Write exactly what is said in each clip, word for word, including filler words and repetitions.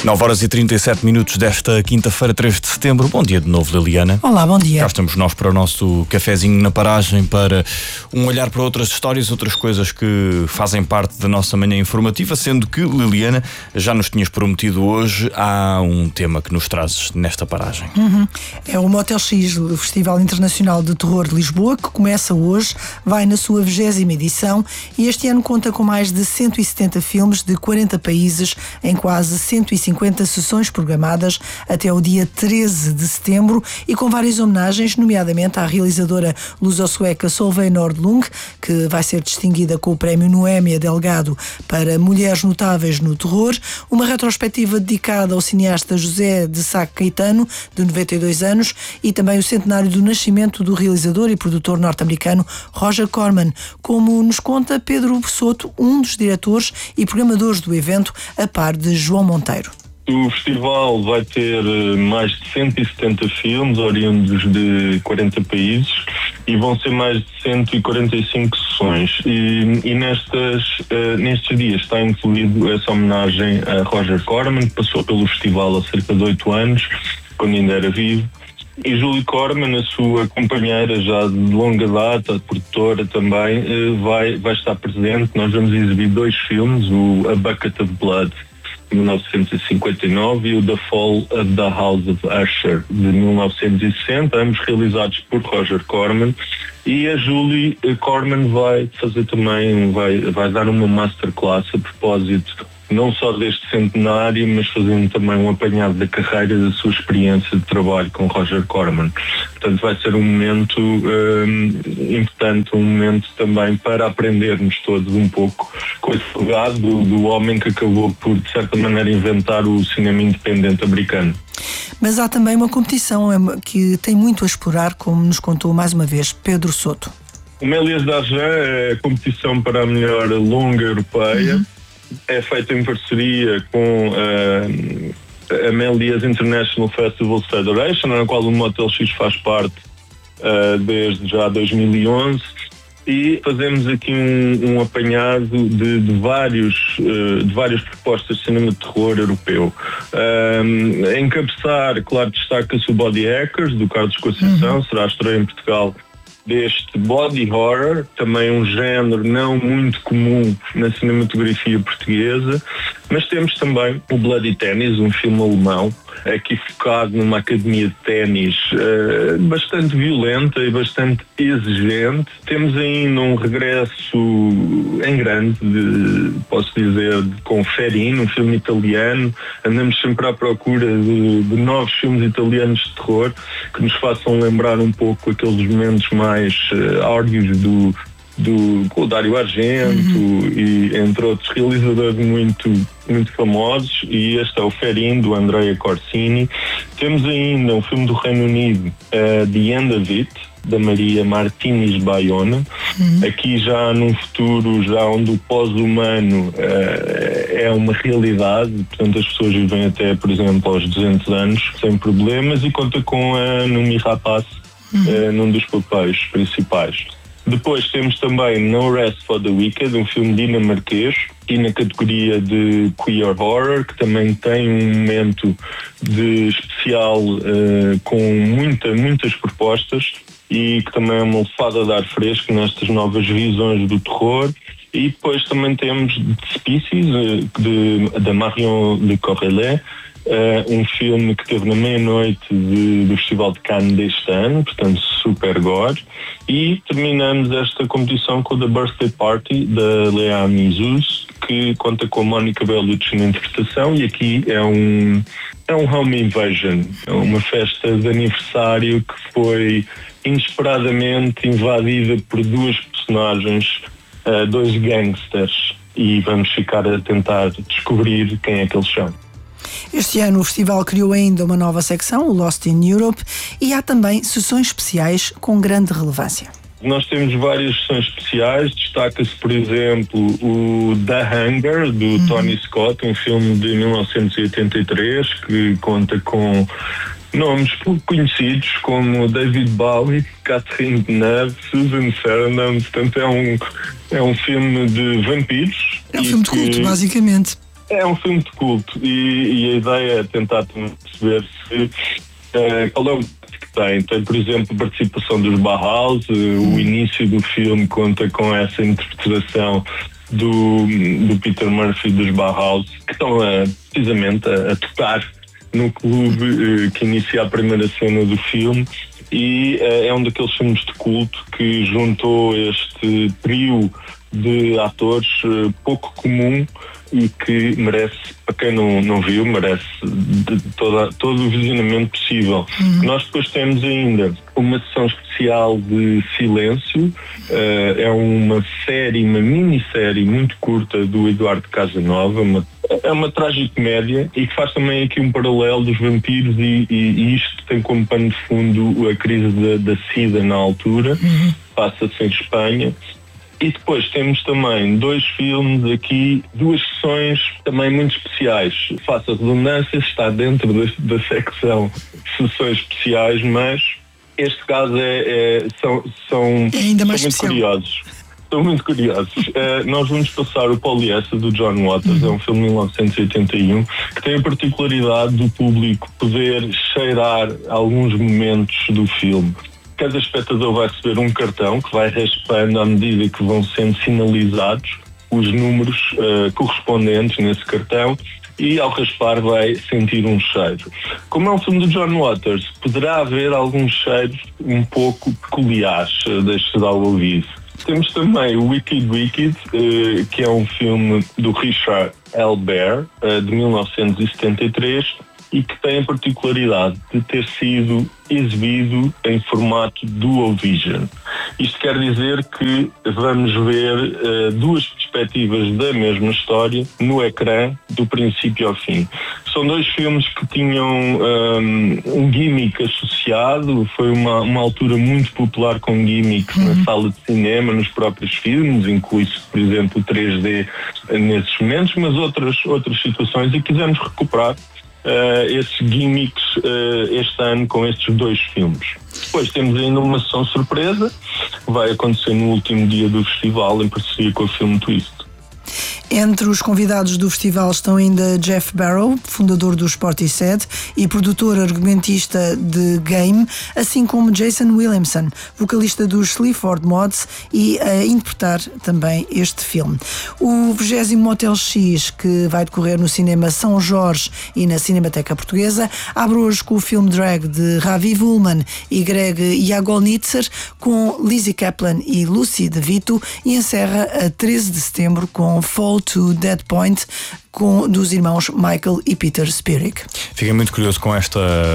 nove horas e trinta e sete minutos desta quinta-feira, três de setembro. Bom dia de novo, Liliana. Olá, bom dia. Cá estamos nós para o nosso cafezinho na paragem, para um olhar para outras histórias, outras coisas que fazem parte da nossa manhã informativa, sendo que, Liliana, já nos tinhas prometido hoje, há um tema que nos trazes nesta paragem. Uhum. É o Motel X, o Festival Internacional de Terror de Lisboa, que começa hoje, vai na sua vigésima edição e este ano conta com mais de cento e setenta filmes de quarenta países em quase cento e cinquenta sessões programadas até o dia treze de setembro e com várias homenagens, nomeadamente à realizadora luso-sueca Solveig Nordlund, que vai ser distinguida com o prémio Noémia Delgado para Mulheres Notáveis no Terror, uma retrospectiva dedicada ao cineasta José de Sá Caetano, de noventa e dois anos, e também o centenário do nascimento do realizador e produtor norte-americano Roger Corman, como nos conta Pedro Soto, um dos diretores e programadores do evento, a par de João Monteiro. O festival vai ter mais de cento e setenta filmes oriundos de quarenta países e vão ser mais de cento e quarenta e cinco sessões. E, e nestas, uh, nestes dias está incluído essa homenagem a Roger Corman, que passou pelo festival há cerca de oito anos, quando ainda era vivo. E Julie Corman, a sua companheira já de longa data, produtora também, vai, vai estar presente. Nós vamos exibir dois filmes, o A Bucket of Blood, de mil novecentos e cinquenta e nove, e o The Fall of the House of Usher, de mil novecentos e sessenta, ambos realizados por Roger Corman. E a Julie Corman vai fazer também, vai, vai dar uma masterclass a propósito não só deste centenário, mas fazendo também um apanhado da carreira, da sua experiência de trabalho com Roger Corman. Portanto, vai ser um momento um, importante, um momento também para aprendermos todos um pouco com esse legado do, do homem que acabou por, de certa maneira, inventar o cinema independente americano. Mas há também uma competição que tem muito a explorar, como nos contou mais uma vez Pedro Soto. O Méliès d'Argent é a competição para a melhor longa europeia. Uhum. É feita em parceria com uh, a Méliès International Festivals Federation, na qual o Motel X faz parte uh, desde já dois mil e onze, e fazemos aqui um, um apanhado de, de, vários, uh, de várias propostas de cinema de terror europeu. Uh, a encabeçar, claro, destaca-se o Body Hackers, do Carlos Conceição, uhum. Será a estreia em Portugal deste body horror, também um género não muito comum na cinematografia portuguesa, mas temos também o Bloody Tennis, um filme alemão, aqui focado numa academia de ténis uh, bastante violenta e bastante exigente. Temos ainda um regresso em grande, de, posso dizer, com Ferino, um filme italiano. Andamos sempre à procura de, de novos filmes italianos de terror que nos façam lembrar um pouco aqueles momentos mais uh, áureos do do com o Dario Argento, uhum. e entre outros realizadores muito, muito famosos, e este é o Ferino, do Andrea Corsini. Temos ainda um filme do Reino Unido, uh, The End of It, da Maria Martínez Bayona, uhum. aqui já num futuro já onde o pós-humano uh, é uma realidade, portanto as pessoas vivem até, por exemplo, aos duzentos anos sem problemas, e conta com a Noomi Rapace uhum. uh, num dos papéis principais. Depois temos também No Rest for the Wicked, um filme dinamarquês, e na categoria de Queer Horror, que também tem um momento de especial uh, com muita, muitas propostas, e que também é uma lefada de ar fresco nestas novas visões do terror. E depois também temos The Species, uh, de, da Marion Le Correllet, Uh, um filme que teve na meia-noite de, do Festival de Cannes deste ano, portanto super gore. E terminamos esta competição com The Birthday Party, da Lea Mizuz, que conta com a Mónica Bellucci na interpretação, e aqui é um, é um home invasion, é uma festa de aniversário que foi inesperadamente invadida por duas personagens, uh, dois gangsters, e vamos ficar a tentar descobrir quem é que eles são. Este ano o festival criou ainda uma nova secção, o Lost in Europe, e há também sessões especiais com grande relevância. Nós temos várias sessões especiais, destaca-se, por exemplo, o The Hunger, do uhum. Tony Scott, um filme de mil novecentos e oitenta e três, que conta com nomes pouco conhecidos como David Bowie, Catherine Deneuve, Susan Sarandon. Portanto, é um, é um filme de vampiros. É um filme de culto, basicamente. É um filme de culto e, e a ideia é tentar perceber se, uh, qual é o impacto que tem. Tem, por exemplo, a participação dos Bauhaus, uh, o início do filme conta com essa interpretação do, do Peter Murphy e dos Bauhaus, que estão a, precisamente a, a tocar no clube uh, que inicia a primeira cena do filme. E uh, é um daqueles filmes de culto que juntou este trio de atores uh, pouco comum e que merece, para quem não, não viu, merece de toda, todo o visionamento possível. Uhum. Nós depois temos ainda uma sessão especial de Silêncio, uh, é uma série, uma minissérie muito curta do Eduardo Casanova, uma, é uma tragicomédia e que faz também aqui um paralelo dos vampiros e, e, e isto tem como pano de fundo a crise da, da SIDA na altura, uhum. Passa-se em Espanha. E depois temos também dois filmes aqui, duas sessões também muito especiais. Faço a redundância, está dentro da, da secção sessões especiais, mas este caso é, é, são, são, é ainda mais são muito especial. curiosos. São muito curiosos. uh, nós vamos passar o Poliéster do John Waters, uhum. É um filme de mil novecentos e oitenta e um, que tem a particularidade do público poder cheirar alguns momentos do filme. Cada espectador vai receber um cartão que vai raspando à medida que vão sendo sinalizados os números uh, correspondentes nesse cartão e ao raspar vai sentir um cheiro. Como é um filme do John Waters, poderá haver alguns cheiros um pouco peculiares, uh, deixe-se dar o ouvido. Temos também o Wicked Wicked, uh, que é um filme do Richard Albert, uh, de mil novecentos e setenta e três, e que tem a particularidade de ter sido exibido em formato Dual Vision. Isto quer dizer que vamos ver uh, duas perspectivas da mesma história no ecrã, do princípio ao fim. São dois filmes que tinham um, um gimmick associado, foi uma, uma altura muito popular com gimmicks uhum. na sala de cinema, nos próprios filmes, inclui-se, por exemplo, o três D nesses momentos, mas outras, outras situações, e quisemos recuperar Uh, esses gimmicks uh, este ano com estes dois filmes. Depois temos ainda uma sessão surpresa que vai acontecer no último dia do festival em parceria com o filme Twist. Entre os convidados do festival estão ainda Jeff Barrow, fundador do Sportishead e produtor argumentista de Game, assim como Jason Williamson, vocalista dos Sleaford Mods, e a interpretar também este filme. O vigésimo Motel X, que vai decorrer no cinema São Jorge e na Cinemateca Portuguesa, abre hoje com o filme Drag de Ravi Ullman e Greg Jagolnitzer, com Lizzie Kaplan e Lucy DeVito, e encerra a treze de setembro com Fall to Dead Point, com, dos irmãos Michael e Peter Spirig. Fiquei muito curioso com esta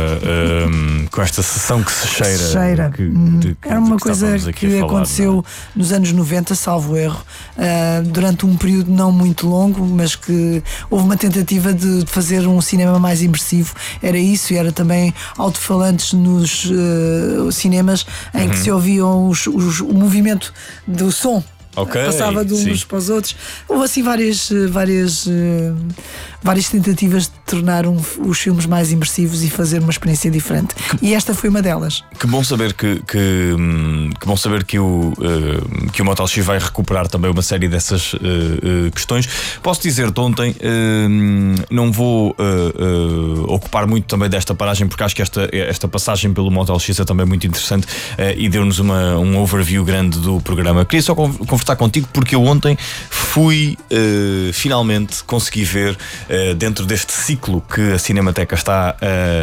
um, com esta sessão que se cheira. Se cheira. Que, de, que, Era uma que coisa que falar, aconteceu não? nos anos noventa, salvo erro, uh, durante um período não muito longo, mas que houve uma tentativa de fazer um cinema mais imersivo. Era isso, e era também alto-falantes nos uh, cinemas em uhum. que se ouviam os, os, o movimento do som. Okay, passava de uns sim. para os outros. Houve assim várias, várias, várias tentativas de tornar um, os filmes mais imersivos e fazer uma experiência diferente. E esta foi uma delas. Que bom saber que, que, que, bom saber que, o, que o Motel X vai recuperar também uma série dessas uh, uh, questões. Posso dizer-te ontem, uh, não vou uh, uh, ocupar muito também desta paragem, porque acho que esta, esta passagem pelo Motel X é também muito interessante uh, e deu-nos uma, um overview grande do programa. Queria só conversar contigo porque eu ontem fui uh, finalmente consegui ver uh, dentro deste ciclo que a Cinemateca está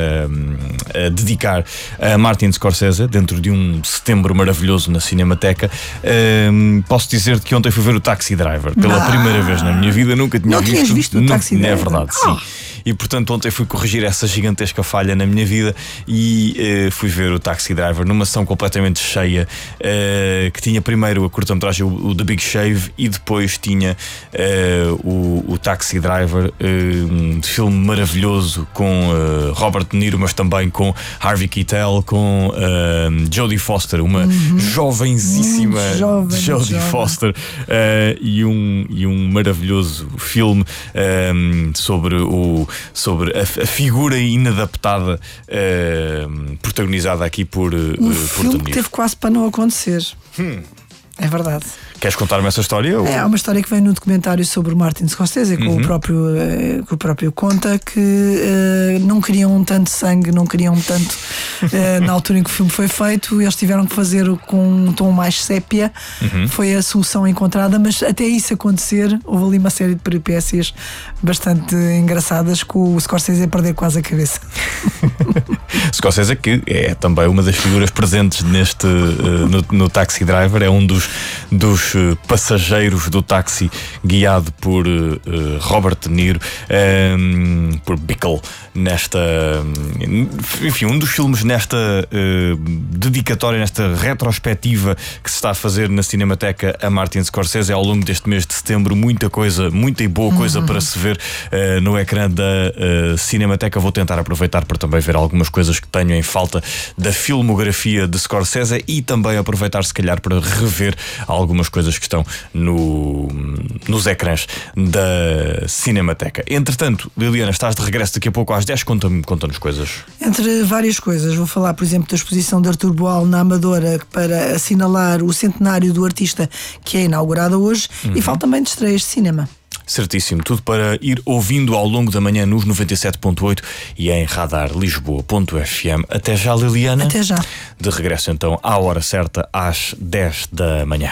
uh, a dedicar a Martin Scorsese, dentro de um setembro maravilhoso na Cinemateca. Uh, posso dizer-te que ontem fui ver o Taxi Driver pela ah, primeira vez na minha vida, nunca tinha não visto. Não visto o não, Taxi Driver? É verdade, oh. sim. E portanto ontem fui corrigir essa gigantesca falha na minha vida e uh, fui ver o Taxi Driver numa sessão completamente cheia, uh, que tinha primeiro a curta-metragem, o, o The Big Shave, e depois tinha uh, o, o Taxi Driver, uh, um filme maravilhoso com uh, Robert De Niro, mas também com Harvey Keitel, com uh, Jodie Foster, uma uhum. jovenzíssima uhum, jovem, Jodie jovem. Foster, uh, e, um, e um maravilhoso filme um, sobre o sobre a, a figura inadaptada uh, protagonizada aqui por, uh, um por filme que teve quase para não acontecer. Hum. É verdade. Queres contar-me essa história? Ou... É uma história que vem no documentário sobre o Martin Scorsese, que, uhum. o, próprio, que o próprio conta que uh, não queriam tanto sangue, não queriam tanto uh, na altura em que o filme foi feito, eles tiveram que fazer com um tom mais sépia, uhum. foi a solução encontrada, mas até isso acontecer houve ali uma série de peripécias bastante engraçadas, com o Scorsese a perder quase a cabeça. Scorsese, que é também uma das figuras presentes neste uh, no, no Taxi Driver, é um dos, dos uh, passageiros do táxi, guiado por uh, Robert De Niro, um, por Bickle, nesta enfim, um dos filmes nesta uh, dedicatória, nesta retrospectiva que se está a fazer na Cinemateca a Martin Scorsese ao longo deste mês de setembro. Muita coisa, muita e boa coisa uhum. para se ver uh, no ecrã da uh, Cinemateca. Vou tentar aproveitar para também ver algumas coisas que tenho em falta da filmografia de Scorsese e também aproveitar se calhar para rever algumas coisas que estão no, nos ecrãs da Cinemateca. Entretanto, Liliana, estás de regresso daqui a pouco às dez, conta-me, conta-nos coisas. Entre várias coisas, vou falar, por exemplo, da exposição de Artur Boal na Amadora para assinalar o centenário do artista, que é inaugurada hoje, uhum. e falo também de estreias de cinema. Certíssimo, tudo para ir ouvindo ao longo da manhã nos noventa e sete ponto oito e em radar lisboa ponto f m. Até já, Liliana. Até já. De regresso então à hora certa, às dez da manhã.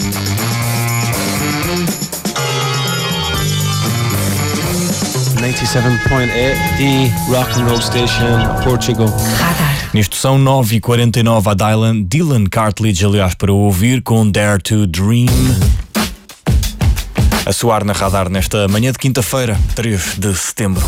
noventa e sete ponto oito, the rock and roll station, Portugal. Radar. Nisto são nove e quarenta e nove a Dylan, Dylan Cartledge, aliás, para ouvir com Dare to Dream. A soar na radar nesta manhã de quinta-feira, três de setembro.